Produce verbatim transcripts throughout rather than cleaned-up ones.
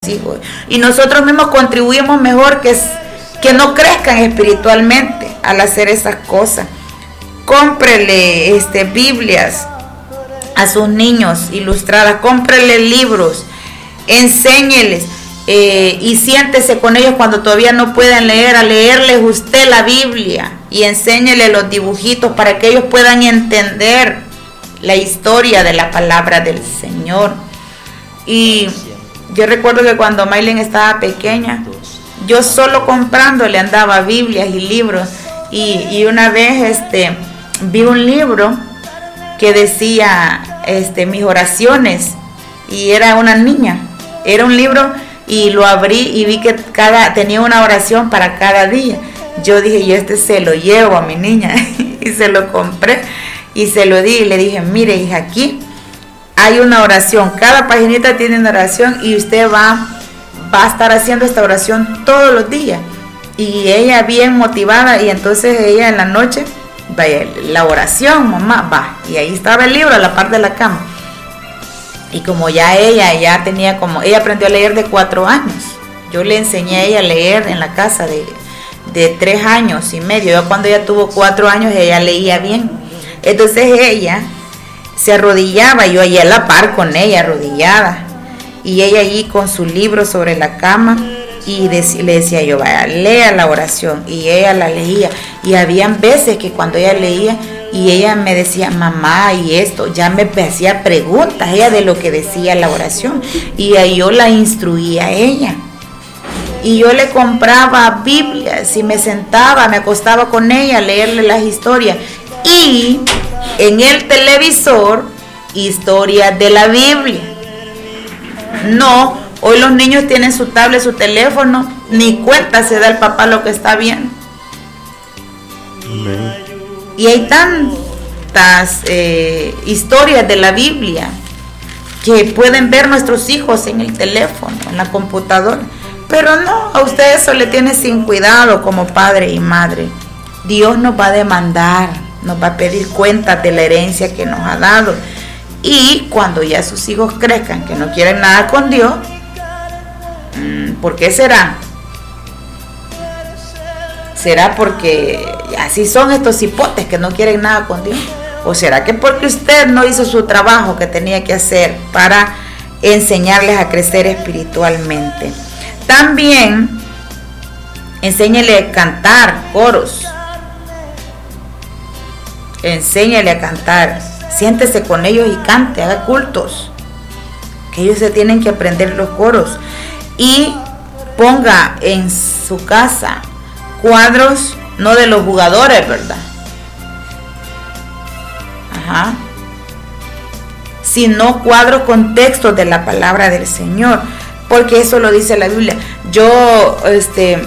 hijos. Y nosotros mismos contribuimos mejor que, que no crezcan espiritualmente al hacer esas cosas. Cómprele este, Biblias a sus niños ilustradas, cómprele libros, enséñeles eh, y siéntese con ellos cuando todavía no puedan leer, a leerles usted la Biblia y enséñele los dibujitos para que ellos puedan entender la historia de la palabra del Señor. Y yo recuerdo que cuando Maylen estaba pequeña, yo solo comprándole andaba Biblias y libros, y, y una vez este, vi un libro que decía este, mis oraciones, y era una niña, era un libro, y lo abrí y vi que cada, tenía una oración para cada día. Yo dije, yo este se lo llevo a mi niña, y se lo compré, y se lo di, y le dije, mire hija, aquí hay una oración, cada paginita tiene una oración, y usted va, va a estar haciendo esta oración todos los días. Y ella bien motivada, y entonces ella en la noche, vaya, la oración, mamá, va, y ahí estaba el libro a la par de la cama. Y como ya ella, ya tenía como, ella aprendió a leer de cuatro años, yo le enseñé a ella a leer en la casa de, de tres años y medio, yo cuando ella tuvo cuatro años, ella leía bien. Entonces ella se arrodillaba, yo allí a la par con ella, arrodillada, y ella allí con su libro sobre la cama, y dec- le decía yo, vaya, lea la oración, y ella la leía, y habían veces que cuando ella leía, y ella me decía, mamá, y esto, ya me hacía preguntas, ella de lo que decía la oración, y ahí yo la instruía a ella, y yo le compraba Biblias, y me sentaba, me acostaba con ella a leerle las historias, y en el televisor, historias de la Biblia. No, hoy los niños tienen su tablet, su teléfono, ni cuenta se da el papá lo que está viendo. Amén. Y hay tantas eh, historias de la Biblia que pueden ver nuestros hijos en el teléfono, en la computadora. Pero no, a ustedes eso le tiene sin cuidado como padre y madre. Dios nos va a demandar, nos va a pedir cuentas de la herencia que nos ha dado. Y cuando ya sus hijos crezcan, que no quieren nada con Dios, ¿por qué será? ¿Será porque así son estos hipotes que no quieren nada con Dios? ¿O será que porque usted no hizo su trabajo que tenía que hacer para enseñarles a crecer espiritualmente? También enséñele a cantar coros. Enséñale a cantar. Siéntese con ellos y cante, haga cultos. Que ellos se tienen que aprender los coros. Y ponga en su casa cuadros, no de los jugadores, ¿verdad? Ajá. Sino cuadros con textos de la palabra del Señor. Porque eso lo dice la Biblia. Yo, este,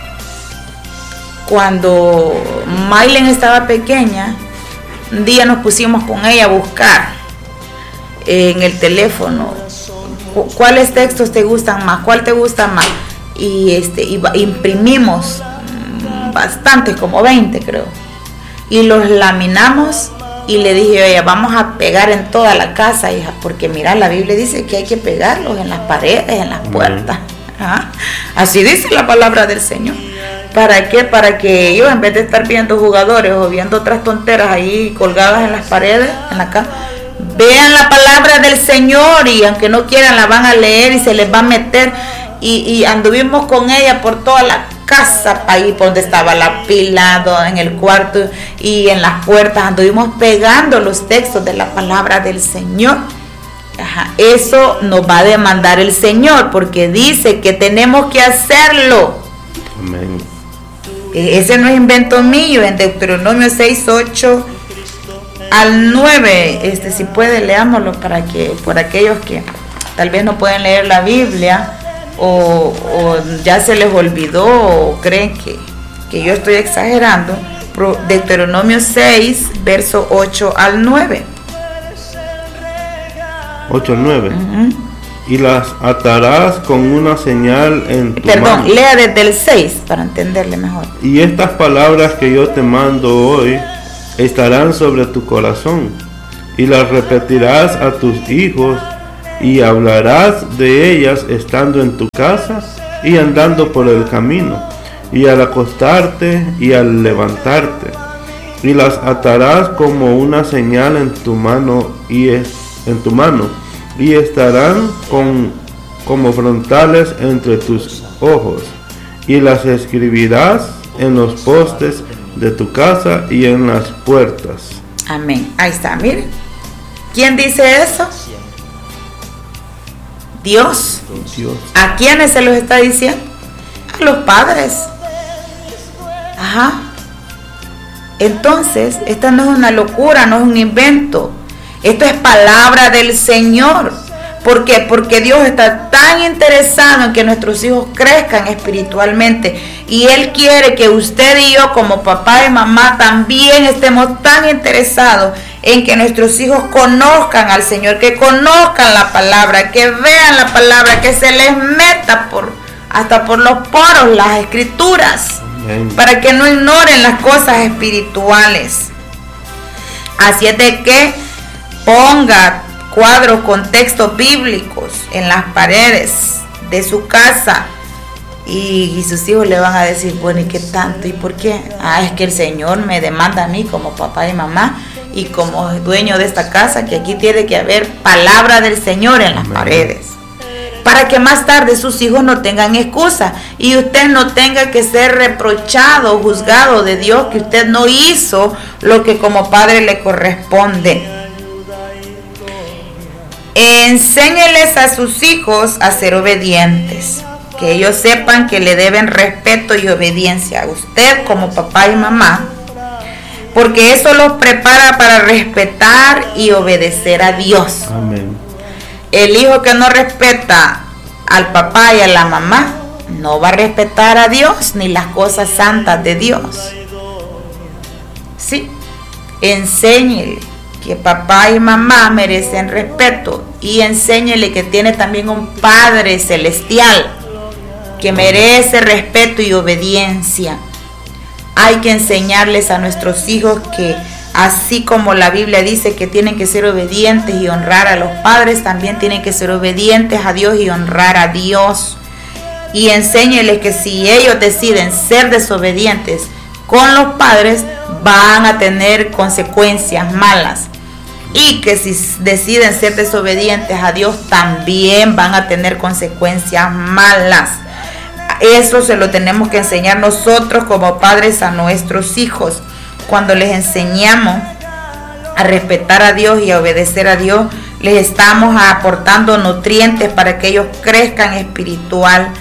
cuando Maylen estaba pequeña, un día nos pusimos con ella a buscar en el teléfono cuáles textos te gustan más, cuál te gusta más, y este y imprimimos bastantes, como veinte creo, y los laminamos, y le dije, oye, vamos a pegar en toda la casa, hija, porque mira, la Biblia dice que hay que pegarlos en las paredes, en las puertas. ¿Ah? Así dice la palabra del Señor. ¿Para qué? Para que ellos, en vez de estar viendo jugadores o viendo otras tonteras ahí colgadas en las paredes, en la casa, vean la palabra del Señor, y aunque no quieran la van a leer y se les va a meter. Y, y anduvimos con ella por toda la casa, ahí por donde estaba la pila, en el cuarto y en las puertas, anduvimos pegando los textos de la palabra del Señor. Ajá, eso nos va a demandar el Señor, porque dice que tenemos que hacerlo. Amén. Ese no es invento mío, en Deuteronomio seis, ocho al nueve, este, si puede, leámoslo para que, por aquellos que tal vez no pueden leer la Biblia, o, o ya se les olvidó, o creen que, que yo estoy exagerando. Deuteronomio seis, verso ocho al nueve. ocho al nueve. Uh-huh. Y las atarás con una señal en tu Perdón, mano. lea desde el seis para entenderle mejor. Y estas palabras que yo te mando hoy estarán sobre tu corazón, y las repetirás a tus hijos, y hablarás de ellas estando en tu casa y andando por el camino, y al acostarte y al levantarte, y las atarás como una señal en tu mano y es, en tu mano, y estarán con, como frontales entre tus ojos, y las escribirás en los postes de tu casa y en las puertas. Amén. Ahí está, miren. ¿Quién dice eso? Dios. Dios. ¿A quiénes se los está diciendo? A los padres. Ajá. Entonces, esta no es una locura, no es un invento. Esto es palabra del Señor. ¿Por qué? Porque Dios está tan interesado en que nuestros hijos crezcan espiritualmente. Y Él quiere que usted y yo, como papá y mamá, también estemos tan interesados en que nuestros hijos conozcan al Señor, que conozcan la palabra, que vean la palabra, que se les meta por hasta por los poros las escrituras. Amén. Para que no ignoren las cosas espirituales. Así es de que ponga cuadros con textos bíblicos en las paredes de su casa y, y sus hijos le van a decir, bueno, ¿y qué tanto? ¿Y por qué? Ah, es que el Señor me demanda a mí como papá y mamá y como dueño de esta casa que aquí tiene que haber palabra del Señor en las Amén. Paredes, para que más tarde sus hijos no tengan excusa y usted no tenga que ser reprochado o juzgado de Dios que usted no hizo lo que como padre le corresponde. Enséñeles a sus hijos a ser obedientes, que ellos sepan que le deben respeto y obediencia a usted como papá y mamá, porque eso los prepara para respetar y obedecer a Dios. Amén. El hijo que no respeta al papá y a la mamá no va a respetar a Dios ni las cosas santas de Dios. Sí, enséñele que papá y mamá merecen respeto y enséñele que tiene también un Padre celestial que merece respeto y obediencia. Hay que enseñarles a nuestros hijos que así como la Biblia dice que tienen que ser obedientes y honrar a los padres, también tienen que ser obedientes a Dios y honrar a Dios. Y enséñeles que si ellos deciden ser desobedientes con los padres, van a tener consecuencias malas. Y que si deciden ser desobedientes a Dios, también van a tener consecuencias malas. Eso se lo tenemos que enseñar nosotros como padres a nuestros hijos. Cuando les enseñamos a respetar a Dios y a obedecer a Dios, les estamos aportando nutrientes para que ellos crezcan espiritualmente.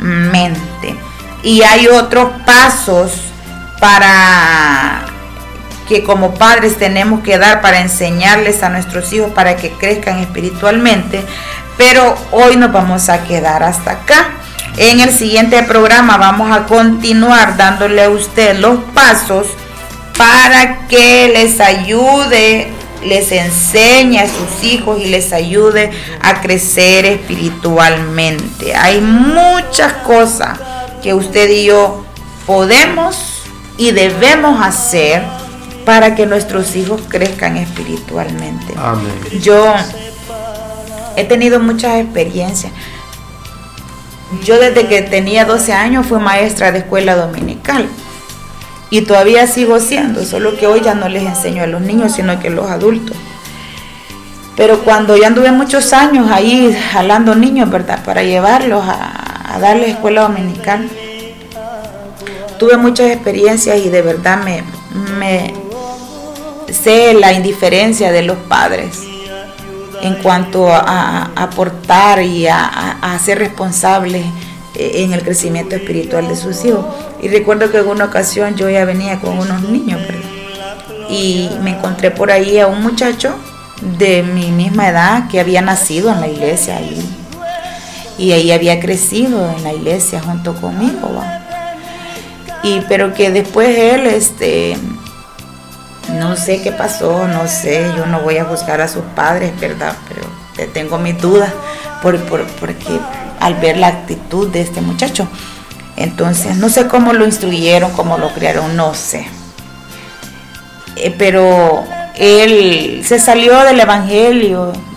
Y hay otros pasos para que como padres tenemos que dar para enseñarles a nuestros hijos para que crezcan espiritualmente, pero hoy nos vamos a quedar hasta acá. En el siguiente programa vamos a continuar dándole a usted los pasos para que les ayude, les enseñe a sus hijos y les ayude a crecer espiritualmente. Hay muchas cosas que usted y yo podemos y debemos hacer para que nuestros hijos crezcan espiritualmente. Amén. Yo he tenido muchas experiencias. Yo desde que tenía doce años fui maestra de escuela dominical y todavía sigo siendo, solo que hoy ya no les enseño a los niños, sino que a los adultos. Pero cuando yo anduve muchos años ahí jalando niños, ¿verdad?, para llevarlos a, a darles escuela dominical, tuve muchas experiencias y de verdad me, me sé la indiferencia de los padres en cuanto a aportar y a, a, a ser responsables en el crecimiento espiritual de sus hijos. Y recuerdo que en una ocasión yo ya venía con unos niños, ¿verdad?, y me encontré por ahí a un muchacho de mi misma edad que había nacido en la iglesia y, y ahí había crecido en la iglesia junto conmigo, ¿va? Y pero que después él, este, no sé qué pasó, no sé, yo no voy a juzgar a sus padres, ¿verdad?, pero tengo mis dudas por, por, porque al ver la actitud de este muchacho, entonces no sé cómo lo instruyeron, cómo lo criaron, no sé, eh, pero él se salió del evangelio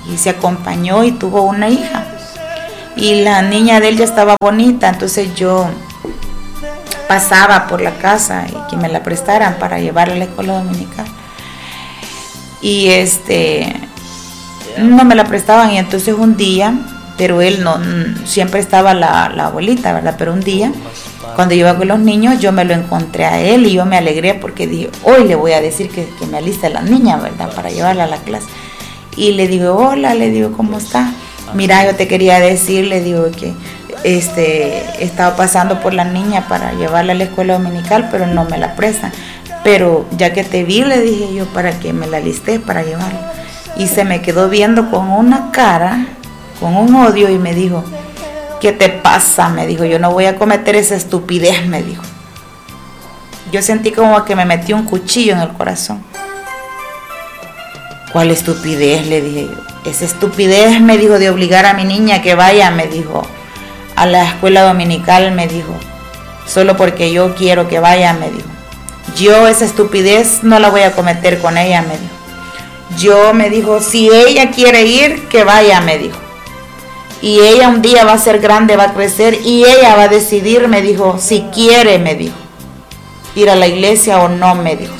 y se acompañó y tuvo una hija. Y la niña de él ya estaba bonita, entonces yo pasaba por la casa y que me la prestaran para llevarla a la escuela dominical. Y este, no me la prestaban, y entonces un día, pero él no, siempre estaba la, la abuelita, ¿verdad? Pero un día, cuando yo iba con los niños, yo me lo encontré a él y yo me alegré porque dije, hoy le voy a decir que, que me aliste a la niña, ¿verdad? Para llevarla a la clase. Y le digo, hola, le digo, ¿cómo está? Mira, yo te quería decir, le digo que este, estaba pasando por la niña para llevarla a la escuela dominical, pero no me la prestan. Pero ya que te vi, le dije yo, para que me la alistes para llevarla. Y se me quedó viendo con una cara, con un odio, y me dijo, ¿qué te pasa? Me dijo, yo no voy a cometer esa estupidez, me dijo. Yo sentí como que me metió un cuchillo en el corazón. ¿Cuál estupidez? Le dije yo. Esa estupidez, me dijo, de obligar a mi niña que vaya, me dijo, a la escuela dominical, me dijo, solo porque yo quiero que vaya, me dijo. Yo esa estupidez no la voy a cometer con ella, me dijo. Yo, me dijo, si ella quiere ir, que vaya, me dijo. Y ella un día va a ser grande, va a crecer, y ella va a decidir, me dijo, si quiere, me dijo, ir a la iglesia o no, me dijo.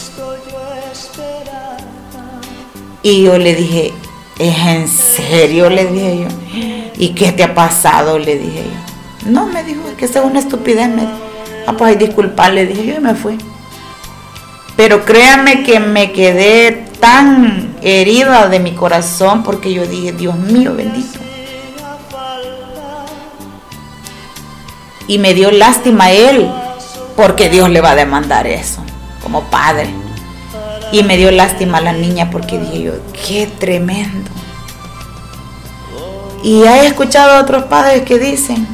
Y yo le dije, ¿es en serio? Le dije yo. ¿Y qué te ha pasado? Le dije yo. No, me dijo, es que esa es una estupidez, me dijo. Ah, pues ay, disculpa, le dije yo, y me fui. Pero créanme que me quedé tan herida de mi corazón, porque yo dije, Dios mío, bendito. Y me dio lástima a él, porque Dios le va a demandar eso, como padre. Y me dio lástima a la niña, porque dije yo, qué tremendo. Y he escuchado a otros padres que dicen,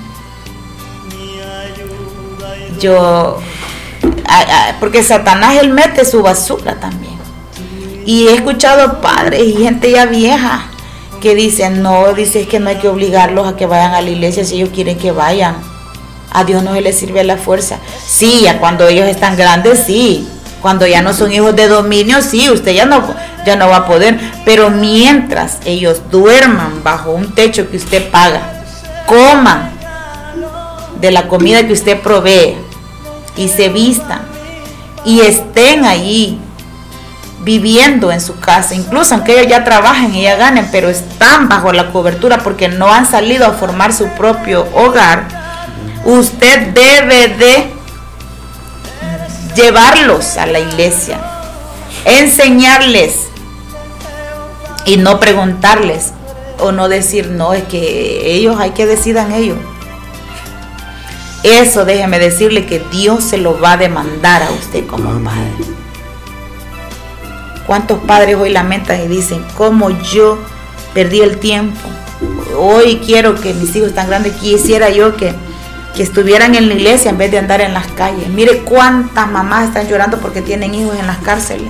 yo, porque Satanás él mete su basura también. Y he escuchado padres y gente ya vieja que dicen, no, dice es que no hay que obligarlos a que vayan a la iglesia si ellos quieren que vayan. A Dios no se les sirve la fuerza. Sí, ya cuando ellos están grandes, sí. Cuando ya no son hijos de dominio, sí, usted ya no, ya no va a poder. Pero mientras ellos duerman bajo un techo que usted paga, coman de la comida que usted provee y se vistan y estén allí viviendo en su casa, incluso aunque ellos ya trabajen y ya ganen, pero están bajo la cobertura porque no han salido a formar su propio hogar, usted debe de llevarlos a la iglesia, enseñarles y no preguntarles o no decir, no, es que ellos, hay que decidan ellos. Eso déjeme decirle que Dios se lo va a demandar a usted como padre. ¿Cuántos padres hoy lamentan y dicen, cómo yo perdí el tiempo? Hoy quiero que mis hijos tan grandes, quisiera yo que que estuvieran en la iglesia en vez de andar en las calles. Mire cuántas mamás están llorando porque tienen hijos en las cárceles.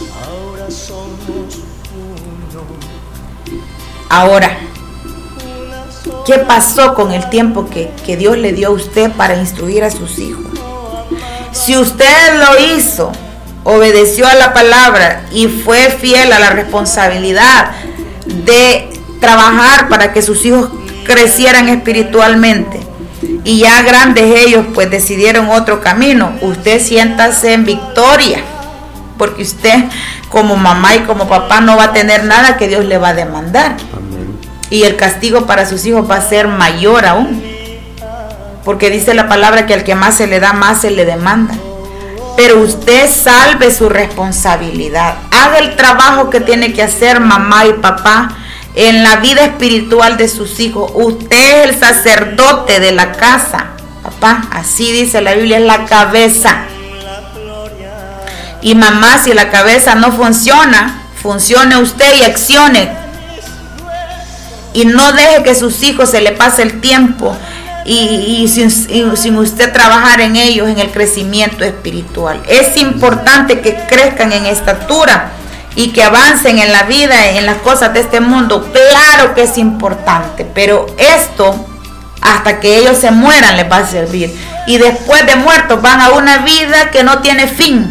Ahora, ¿qué pasó con el tiempo que, que Dios le dio a usted para instruir a sus hijos? Si usted lo hizo, obedeció a la palabra y fue fiel a la responsabilidad de trabajar para que sus hijos crecieran espiritualmente, y ya grandes ellos pues decidieron otro camino, usted siéntase en victoria, porque usted como mamá y como papá no va a tener nada que Dios le va a demandar. Amén. Y el castigo para sus hijos va a ser mayor aún, porque dice la palabra que al que más se le da, más se le demanda. Pero usted salve su responsabilidad, haga el trabajo que tiene que hacer mamá y papá en la vida espiritual de sus hijos. Usted es el sacerdote de la casa, papá, así dice la Biblia, es la cabeza. Y mamá, si la cabeza no funciona, funcione usted y accione. Y no deje que sus hijos se le pase el tiempo y, y, sin, y sin usted trabajar en ellos, en el crecimiento espiritual. Es importante que crezcan en estatura y que avancen en la vida, en las cosas de este mundo. Claro que es importante, pero esto hasta que ellos se mueran les va a servir. Y después de muertos van a una vida que no tiene fin.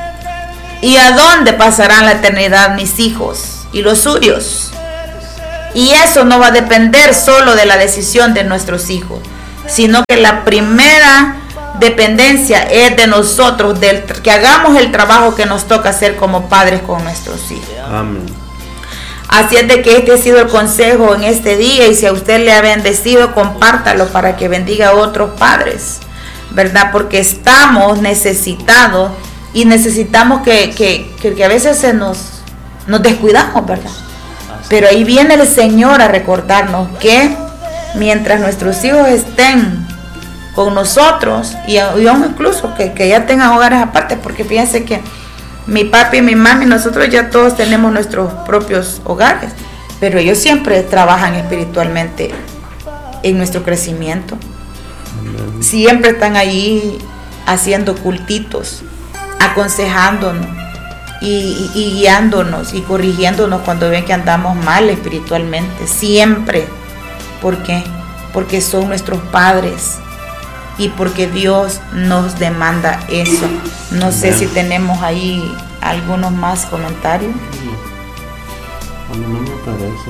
¿Y a dónde pasarán la eternidad mis hijos y los suyos? Y eso no va a depender solo de la decisión de nuestros hijos, sino que la primera dependencia es de nosotros, del, que hagamos el trabajo que nos toca hacer como padres con nuestros hijos. Amén. Así es de que este ha sido el consejo en este día, y si a usted le ha bendecido, compártalo para que bendiga a otros padres, ¿verdad? Porque estamos necesitados y necesitamos que, que, que, que a veces se nos, nos descuidamos, ¿verdad? Pero ahí viene el Señor a recordarnos que mientras nuestros hijos estén con nosotros, y, y aún incluso que, que ya tengan hogares aparte, porque fíjense que mi papi y mi mami, nosotros ya todos tenemos nuestros propios hogares, pero ellos siempre trabajan espiritualmente en nuestro crecimiento. Amén. Siempre están ahí haciendo cultitos, aconsejándonos y, y, y guiándonos y corrigiéndonos cuando ven que andamos mal espiritualmente, siempre. ¿Por qué? Porque son nuestros padres y porque Dios nos demanda eso. No sé si tenemos ahí algunos más comentarios. A mí no me parece.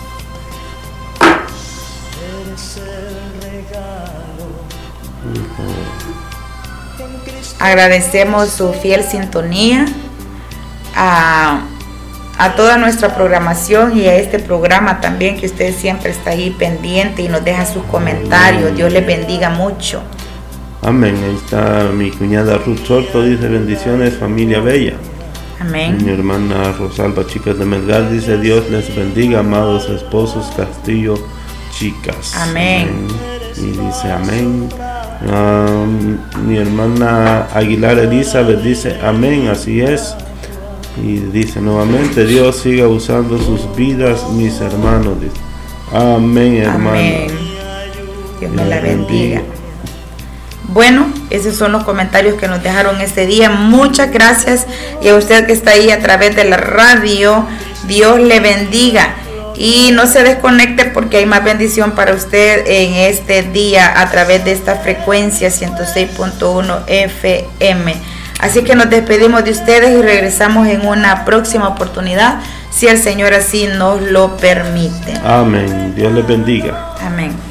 Agradecemos su fiel sintonía a, a toda nuestra programación y a este programa también, que usted siempre está ahí pendiente y nos deja sus comentarios. Dios les bendiga mucho. Amén. Ahí está mi cuñada Ruth Sorto, dice: bendiciones, familia bella. Amén. Mi hermana Rosalba Chicas de Melgar dice: Dios les bendiga, amados esposos Castillo Chicas. Amén. Amén. Y dice amén. Um, mi hermana Aguilar Elizabeth dice: amén, así es. Y dice nuevamente: Dios siga usando sus vidas, mis hermanos. Dice. Amén, hermano. Amén. Dios me la bendiga. Bueno, esos son los comentarios que nos dejaron este día. Muchas gracias. Y a usted que está ahí a través de la radio, Dios le bendiga. Y no se desconecte, porque hay más bendición para usted en este día a través de esta frecuencia ciento seis punto uno F M. Así que nos despedimos de ustedes y regresamos en una próxima oportunidad, si el Señor así nos lo permite. Amén. Dios les bendiga. Amén.